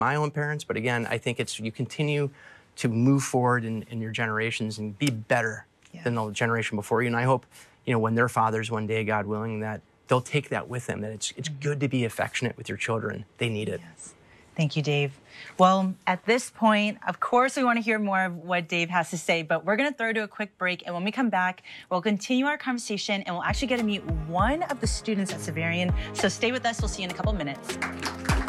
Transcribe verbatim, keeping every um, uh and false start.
my own parents, but again, I think it's you continue to move forward in, in your generations and be better yes. than the generation before you. And I hope, you know, when they're fathers one day, God willing, that they'll take that with them, that it's, it's mm-hmm. good to be affectionate with your children. They need it. Yes. Thank you, Dave. Well, at this point, of course, we want to hear more of what Dave has to say, but we're going to throw to a quick break. And when we come back, we'll continue our conversation and we'll actually get to meet one of the students at Xaverian. So stay with us. We'll see you in a couple minutes.